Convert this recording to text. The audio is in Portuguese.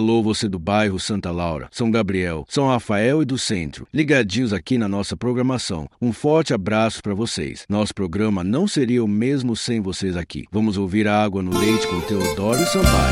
Alô, você do bairro Santa Laura, São Gabriel, São Rafael e do Centro, ligadinhos aqui na nossa programação. Um forte abraço para vocês. Nosso programa não seria o mesmo sem vocês aqui. Vamos ouvir a Água no Leite com Teodoro Sampaio.